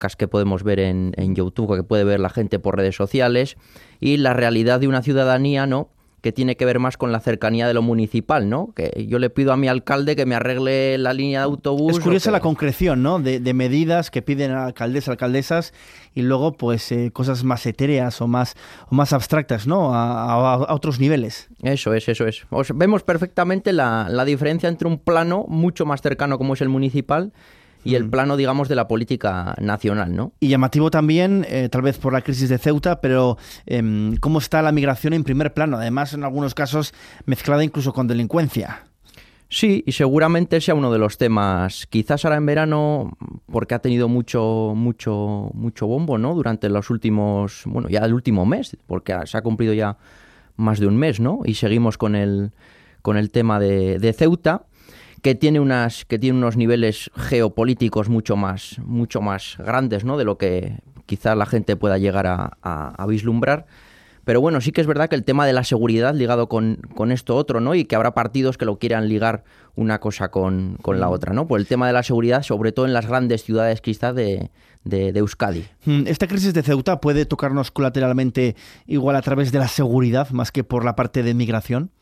podcasts que podemos ver en YouTube, que puede ver la gente por redes sociales, y la realidad de una ciudadanía, ¿no?, que tiene que ver más con la cercanía de lo municipal, ¿no? Que yo le pido a mi alcalde que me arregle la línea de autobús. Es curiosa la concreción, ¿no?, de medidas que piden a alcaldesas, y luego pues cosas más etéreas o más abstractas, ¿no?, a otros niveles. Eso es. Vemos perfectamente la diferencia entre un plano mucho más cercano como es el municipal y el plano, digamos, de la política nacional, ¿no? Y llamativo también, tal vez por la crisis de Ceuta, pero cómo está la migración en primer plano, además en algunos casos mezclada incluso con delincuencia. Sí, y seguramente sea uno de los temas, quizás ahora en verano, porque ha tenido mucho bombo, ¿no?, durante los últimos, ya el último mes, porque se ha cumplido ya más de un mes, ¿no?, y seguimos con el tema de Ceuta, que tiene unos niveles geopolíticos mucho más grandes, ¿no?, de lo que quizá la gente pueda llegar a vislumbrar. Pero bueno, sí que es verdad que el tema de la seguridad ligado con esto otro, ¿no?, y que habrá partidos que lo quieran ligar una cosa con la otra, ¿no? Por el tema de la seguridad, sobre todo en las grandes ciudades quizá de Euskadi. ¿Esta crisis de Ceuta puede tocarnos colateralmente igual a través de la seguridad más que por la parte de migración?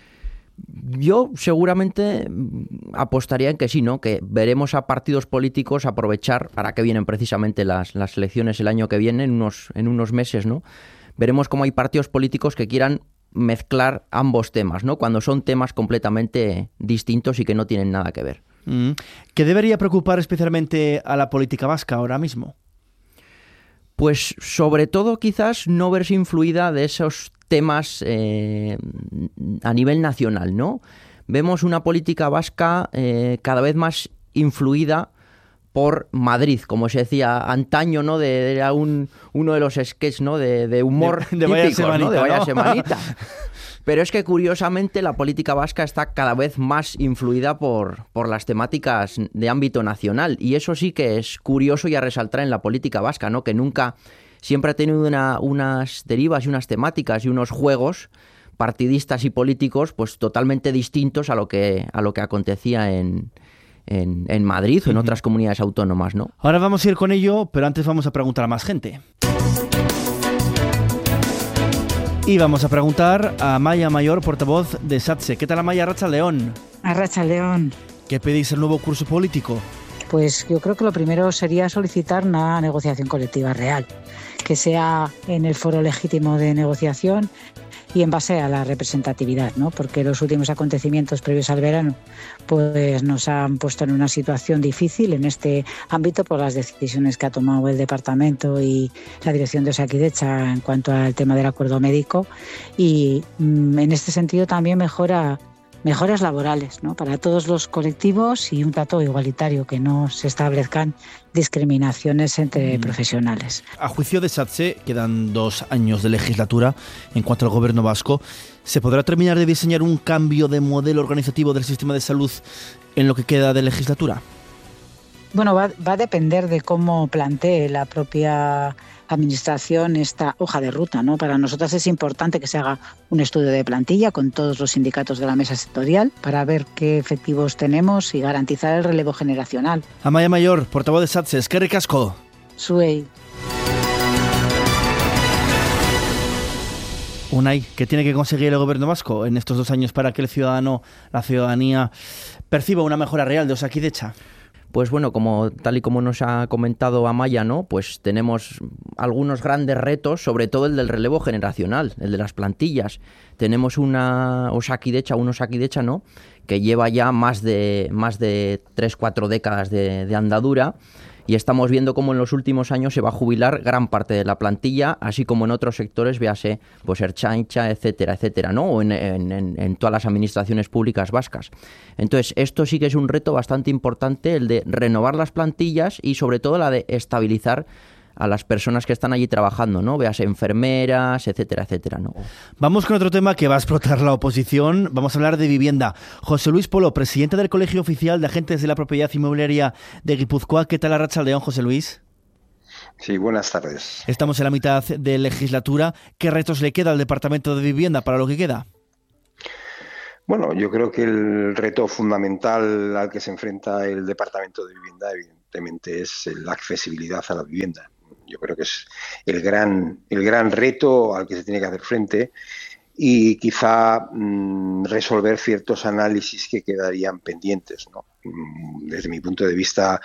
Yo seguramente apostaría en que sí, ¿no? Que veremos a partidos políticos aprovechar, para que vienen precisamente las elecciones el año que viene, en unos meses, ¿no? Veremos cómo hay partidos políticos que quieran mezclar ambos temas, ¿no?, cuando son temas completamente distintos y que no tienen nada que ver. ¿Qué debería preocupar especialmente a la política vasca ahora mismo? Pues sobre todo quizás no verse influida de esos temas a nivel nacional, ¿no? Vemos una política vasca cada vez más influida por Madrid, como se decía antaño, ¿no? Era uno de los sketches, ¿no?, de humor de vaya típicos, semanita, ¿no?, de vaya ¿no? semanita. Pero es que curiosamente la política vasca está cada vez más influida por las temáticas de ámbito nacional, y eso sí que es curioso y a resaltar en la política vasca, ¿no?, que nunca siempre ha tenido unas derivas y unas temáticas y unos juegos partidistas y políticos pues totalmente distintos a lo que acontecía en Madrid o en otras comunidades autónomas, ¿no? Ahora vamos a ir con ello, pero antes vamos a preguntar a más gente. Y vamos a preguntar a Amaia Mayor, portavoz de SATSE. ¿Qué tal, Amaia? Arratsaldeon. Arratsaldeon. ¿Qué pedís el nuevo curso político? Pues yo creo que lo primero sería solicitar una negociación colectiva real, que sea en el foro legítimo de negociación y en base a la representatividad, ¿no? Porque los últimos acontecimientos previos al verano pues nos han puesto en una situación difícil en este ámbito por las decisiones que ha tomado el departamento y la dirección de Osakidetza en cuanto al tema del acuerdo médico, y en este sentido también mejoras laborales, ¿no?, para todos los colectivos, y un trato igualitario, que no se establezcan discriminaciones entre profesionales. A juicio de SATSE, quedan 2 años de legislatura. En cuanto al gobierno vasco, ¿se podrá terminar de diseñar un cambio de modelo organizativo del sistema de salud en lo que queda de legislatura? Bueno, va a depender de cómo plantee la propia administración esta hoja de ruta, ¿no? Para nosotras es importante que se haga un estudio de plantilla con todos los sindicatos de la mesa sectorial para ver qué efectivos tenemos y garantizar el relevo generacional. Amaia Mayor, portavoz de SATSE, eskerrik asko. Zuei. Unai, ¿qué tiene que conseguir el gobierno vasco en estos 2 años para que la ciudadanía perciba una mejora real de Osakidetza? Pues bueno, tal y como nos ha comentado Amaia, ¿no?, pues tenemos algunos grandes retos, sobre todo el del relevo generacional, el de las plantillas. Tenemos un Osakidetza, ¿no?, que lleva ya más de 3-4 décadas de andadura, y estamos viendo cómo en los últimos años se va a jubilar gran parte de la plantilla, así como en otros sectores, véase pues Ertzaintza, etcétera, ¿no?, o en todas las administraciones públicas vascas. Entonces, esto sí que es un reto bastante importante, el de renovar las plantillas y sobre todo la de estabilizar a las personas que están allí trabajando, ¿no? Véase enfermeras, etcétera, ¿no? Vamos con otro tema que va a explotar la oposición. Vamos a hablar de vivienda. José Luis Polo, presidente del Colegio Oficial de Agentes de la Propiedad Inmobiliaria de Guipúzcoa. ¿Qué tal, arratsaldeon, José Luis? Sí, buenas tardes. Estamos en la mitad de legislatura. ¿Qué retos le queda al Departamento de Vivienda para lo que queda? Bueno, yo creo que el reto fundamental al que se enfrenta el Departamento de Vivienda, evidentemente es la accesibilidad a la vivienda. Yo creo que es el gran reto al que se tiene que hacer frente y quizá resolver ciertos análisis que quedarían pendientes, ¿no? Desde mi punto de vista,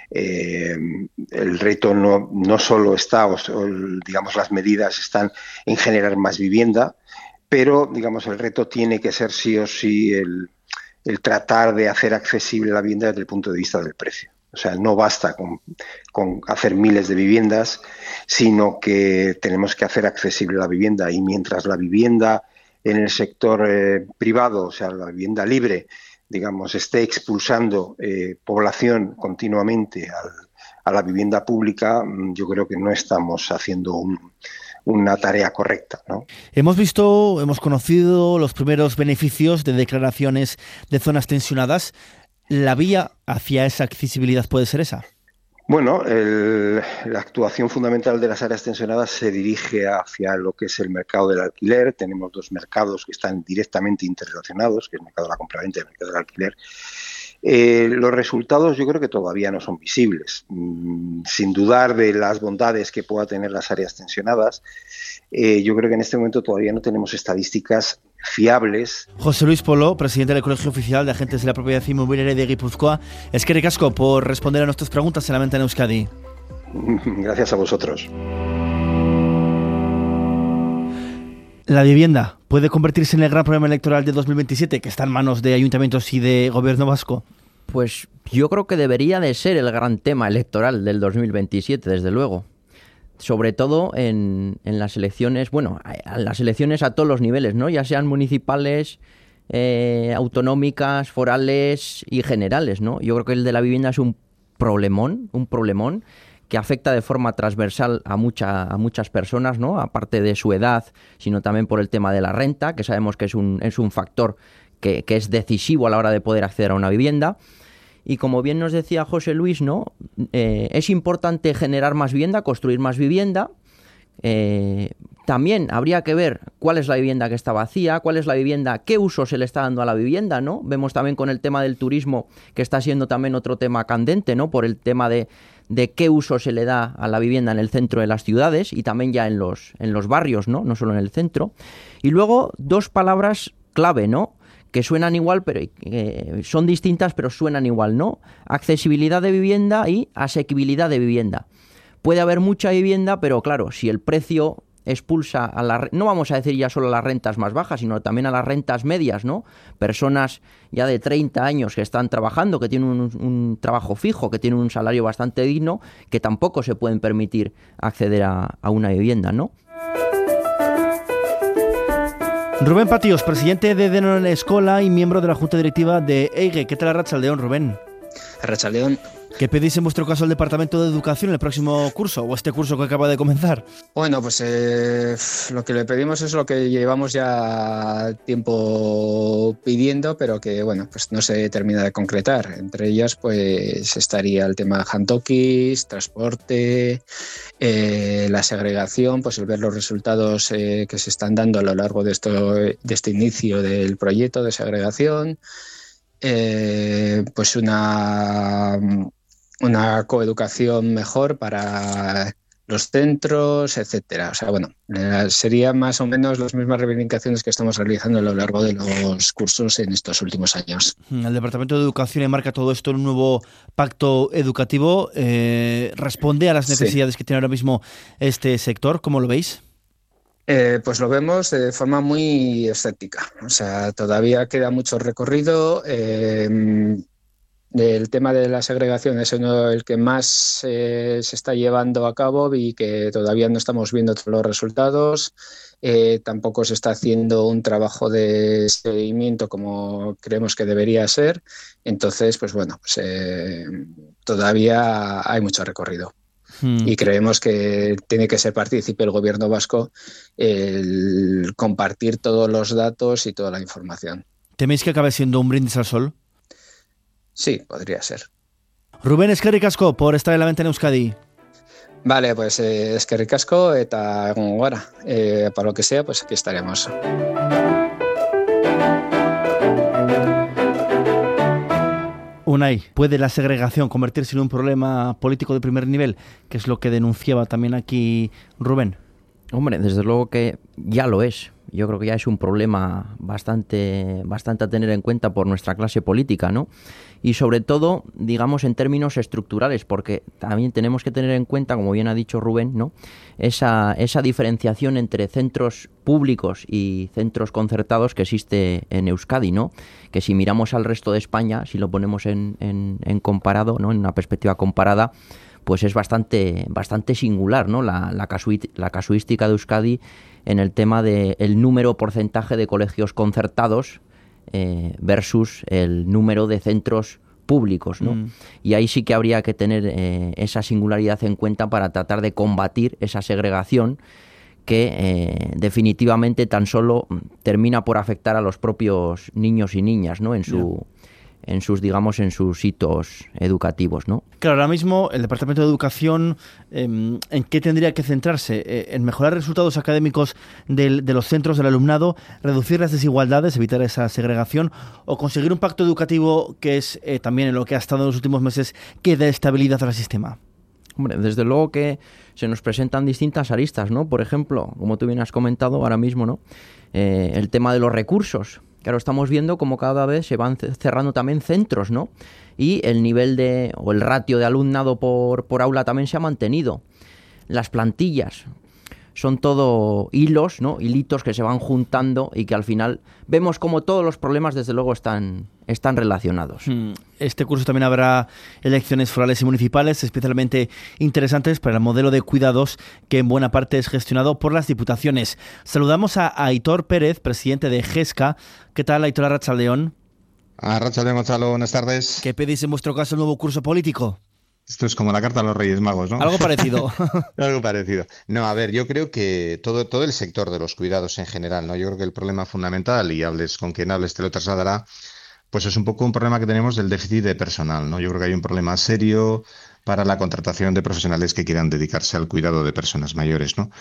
el reto no solo está, digamos, las medidas están en generar más vivienda, pero, digamos, el reto tiene que ser sí o sí el tratar de hacer accesible la vivienda desde el punto de vista del precio. O sea, no basta con hacer miles de viviendas, sino que tenemos que hacer accesible la vivienda. Y mientras la vivienda en el sector privado, o sea, la vivienda libre, digamos, esté expulsando población continuamente a la vivienda pública, yo creo que no estamos haciendo una tarea correcta, ¿no? Hemos conocido los primeros beneficios de declaraciones de zonas tensionadas. ¿La vía hacia esa accesibilidad puede ser esa? Bueno, la actuación fundamental de las áreas tensionadas se dirige hacia lo que es el mercado del alquiler. Tenemos dos mercados que están directamente interrelacionados, que es el mercado de la compraventa y el mercado del alquiler. Los resultados yo creo que todavía no son visibles. Sin dudar de las bondades que pueda tener las áreas tensionadas, yo creo que en este momento todavía no tenemos estadísticas fiables. José Luis Polo, presidente del Colegio Oficial de Agentes de la Propiedad Inmobiliaria de Guipúzcoa. Eskerrik asko por responder a nuestras preguntas en La Venta en Euskadi. Gracias a vosotros. La vivienda puede convertirse en el gran problema electoral de 2027, que está en manos de ayuntamientos y de gobierno vasco. Pues yo creo que debería de ser el gran tema electoral del 2027, desde luego. Sobre todo en las elecciones, bueno, las elecciones a todos los niveles, ¿no? Ya sean municipales, autonómicas, forales y generales, ¿no? Yo creo que el de la vivienda es un problemón que afecta de forma transversal a muchas personas, ¿no? Aparte de su edad, sino también por el tema de la renta, que sabemos que es un factor que es decisivo a la hora de poder acceder a una vivienda. Y como bien nos decía José Luis, ¿no? Es importante generar más vivienda, construir más vivienda. También habría que ver cuál es la vivienda que está vacía, cuál es la vivienda, qué uso se le está dando a la vivienda, ¿no? Vemos también con el tema del turismo, que está siendo también otro tema candente, ¿no? Por el tema de qué uso se le da a la vivienda en el centro de las ciudades y también ya en los barrios, ¿no? No solo en el centro. Y luego dos palabras clave, ¿no? Que suenan igual, pero son distintas, pero suenan igual, ¿no? Accesibilidad de vivienda y asequibilidad de vivienda. Puede haber mucha vivienda, pero claro, si el precio expulsa no vamos a decir ya solo a las rentas más bajas, sino también a las rentas medias, ¿no? Personas ya de 30 años que están trabajando, que tienen un trabajo fijo, que tienen un salario bastante digno, que tampoco se pueden permitir acceder a una vivienda, ¿no? Rubén Patios, presidente de Denon Escola y miembro de la Junta Directiva de EIGE. ¿Qué tal, Arratsaldeon, Rubén? Arratsaldeon. ¿Qué pedís en vuestro caso al Departamento de Educación en el próximo curso o este curso que acaba de comenzar? Bueno, pues lo que le pedimos es lo que llevamos ya tiempo pidiendo, pero que bueno, pues no se termina de concretar. Entre ellas, pues estaría el tema handokis, transporte, la segregación, pues el ver los resultados que se están dando a lo largo de este inicio del proyecto de segregación, pues una coeducación mejor para los centros, etcétera. O sea, bueno, serían más o menos las mismas reivindicaciones que estamos realizando a lo largo de los cursos en estos últimos años. El Departamento de Educación enmarca todo esto en un nuevo pacto educativo. ¿Responde a las necesidades que tiene ahora mismo este sector? ¿Cómo lo veis? Pues lo vemos de forma muy escéptica. O sea, todavía queda mucho recorrido. El tema de la segregación es el que más se está llevando a cabo y que todavía no estamos viendo todos los resultados. Tampoco se está haciendo un trabajo de seguimiento como creemos que debería ser. Entonces, pues bueno, pues, todavía hay mucho recorrido. Y creemos que tiene que ser partícipe el gobierno vasco el compartir todos los datos y toda la información. ¿Teméis que acabe siendo un brindis al sol? Sí, podría ser. Rubén, eskerrik asko por estar en La Venta en Euskadi. Vale, pues eskerrik asko eta egongo gara. Para lo que sea, pues aquí estaremos. Una Unai, ¿puede la segregación convertirse en un problema político de primer nivel? Que es lo que denunciaba también aquí Rubén. Hombre, desde luego que ya lo es. Yo creo que ya es un problema bastante a tener en cuenta por nuestra clase política, ¿no? Y sobre todo, digamos, en términos estructurales, porque también tenemos que tener en cuenta, como bien ha dicho Rubén, ¿no?, esa diferenciación entre centros públicos y centros concertados que existe en Euskadi, ¿no? Que si miramos al resto de España, si lo ponemos en comparado, ¿no?, en una perspectiva comparada, pues es bastante singular, ¿no?, la casuística de Euskadi en el tema del número porcentaje de colegios concertados versus el número de centros públicos, ¿no? Y ahí sí que habría que tener esa singularidad en cuenta para tratar de combatir esa segregación que definitivamente tan solo termina por afectar a los propios niños y niñas, ¿no?, en sus hitos educativos, ¿no? Claro, ahora mismo el Departamento de Educación, ¿en qué tendría que centrarse? ¿En mejorar resultados académicos de los centros, del alumnado, reducir las desigualdades, evitar esa segregación, o conseguir un pacto educativo que es también en lo que ha estado en los últimos meses, que dé estabilidad al sistema? Hombre, desde luego que se nos presentan distintas aristas, ¿no? Por ejemplo, como tú bien has comentado ahora mismo, ¿no?, el tema de los recursos. Claro, estamos viendo como cada vez se van cerrando también centros, ¿no? Y el nivel o el ratio de alumnado por aula también se ha mantenido. Las plantillas son todo hilos, ¿no?, hilitos que se van juntando y que al final vemos como todos los problemas desde luego están relacionados. Este curso también habrá elecciones forales y municipales especialmente interesantes para el modelo de cuidados que en buena parte es gestionado por las diputaciones. Saludamos a Aitor Pérez, presidente de GESCA. ¿Qué tal, Aitor? Arratsaldeon. Arratsaldeon, Gonzalo, buenas tardes. ¿Qué pedís en vuestro caso el nuevo curso político? Esto es como la carta a los Reyes Magos, ¿no? Algo parecido. Algo parecido. No, a ver, yo creo que todo el sector de los cuidados en general, ¿no? Yo creo que el problema fundamental, y hables con quien hables te lo trasladará, pues es un poco un problema que tenemos del déficit de personal, ¿no? Yo creo que hay un problema serio para la contratación de profesionales que quieran dedicarse al cuidado de personas mayores, ¿no?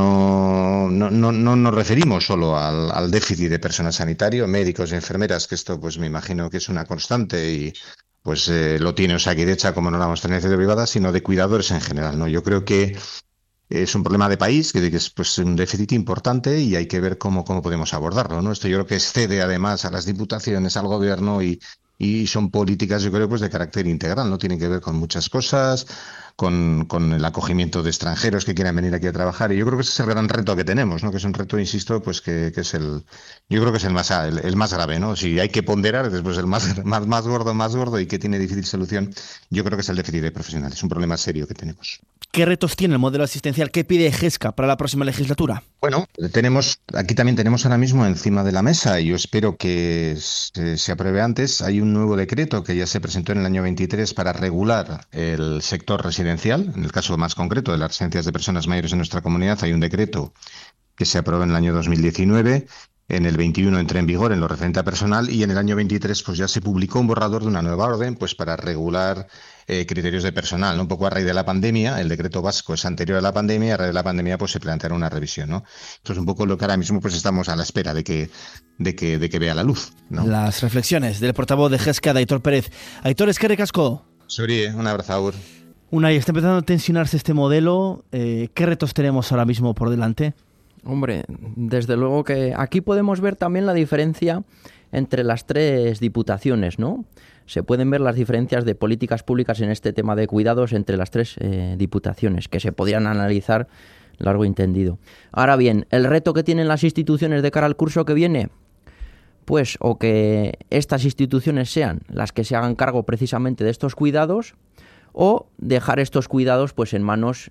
No nos referimos solo al déficit de personal sanitario, médicos y enfermeras, que esto pues me imagino que es una constante y pues lo tiene Osakidetza, como no la vamos a tener privada, sino de cuidadores en general, ¿no? Yo creo que es un problema de país, que es pues un déficit importante y hay que ver cómo podemos abordarlo, ¿no? Esto yo creo que excede además a las diputaciones, al gobierno y son políticas, yo creo, pues de carácter integral, ¿no? Tienen que ver con muchas cosas, con el acogimiento de extranjeros que quieran venir aquí a trabajar, y yo creo que ese es el gran reto que tenemos, ¿no? Que es un reto, insisto, pues que es yo creo que es el más grave, ¿no? Si hay que ponderar, después el más gordo y que tiene difícil solución, yo creo que es el déficit de profesionales, un problema serio que tenemos. ¿Qué retos tiene el modelo asistencial? ¿Qué pide GESCA para la próxima legislatura? Bueno, aquí también tenemos ahora mismo encima de la mesa, y yo espero que se apruebe antes. Hay un nuevo decreto que ya se presentó en el año 23 para regular el sector residencial. En el caso más concreto de las residencias de personas mayores en nuestra comunidad, hay un decreto que se aprobó en el año 2019. En el 21 entró en vigor en lo referente a personal, y en el año 23 pues ya se publicó un borrador de una nueva orden pues para regular criterios de personal, ¿no? Un poco a raíz de la pandemia. El decreto vasco es anterior a la pandemia, y a raíz de la pandemia pues se planteará una revisión, ¿no? Esto es un poco lo que ahora mismo pues estamos a la espera de que vea la luz, ¿no? Las reflexiones del portavoz de GESCA, de Aitor Pérez. Aitor, eskerrik asko. Suri, un abrazo, agur. Unai, está empezando a tensionarse este modelo. ¿Qué retos tenemos ahora mismo por delante? Hombre, desde luego que aquí podemos ver también la diferencia entre las tres diputaciones, ¿no? Se pueden ver las diferencias de políticas públicas en este tema de cuidados entre las tres diputaciones, que se podrían analizar largo y tendido. Ahora bien, el reto que tienen las instituciones de cara al curso que viene, pues o que estas instituciones sean las que se hagan cargo precisamente de estos cuidados, o dejar estos cuidados pues en manos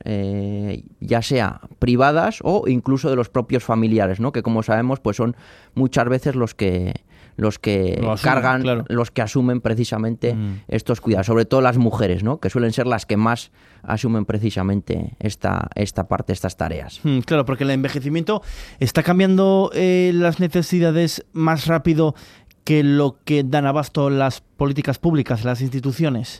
ya sea privadas o incluso de los propios familiares, ¿no? Que como sabemos pues son muchas veces los que cargan, claro, los que asumen precisamente estos cuidados, sobre todo las mujeres, ¿no? Que suelen ser las que más asumen precisamente esta parte, estas tareas. Claro, porque el envejecimiento está cambiando las necesidades más rápido que lo que dan abasto las políticas públicas, las instituciones.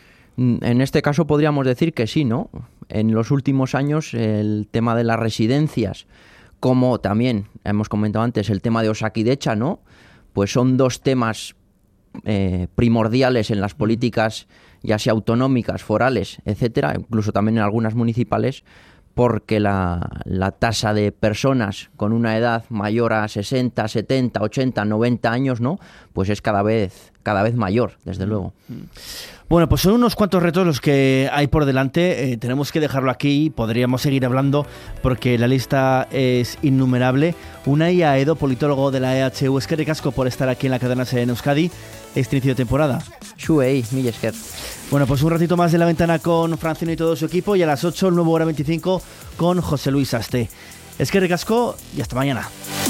En este caso podríamos decir que sí, ¿no? En los últimos años el tema de las residencias, como también hemos comentado antes el tema de Osakidetza, ¿no? Pues son dos temas primordiales en las políticas, ya sea autonómicas, forales, etcétera, incluso también en algunas municipales, porque la tasa de personas con una edad mayor a 60, 70, 80, 90 años, ¿no? Pues es cada vez mayor, desde luego. Bueno, pues son unos cuantos retos los que hay por delante. Tenemos que dejarlo aquí. Podríamos seguir hablando porque la lista es innumerable. Unai Aedo, politólogo de la EHU, eskerrik asko por estar aquí en la cadena SER en Euskadi este inicio de temporada. Zuei, mil esker. Bueno, pues un ratito más de La Ventana con Francino y todo su equipo, y a las 8, el nuevo Hora 25 con José Luis Aste. Eskerrik asko y hasta mañana.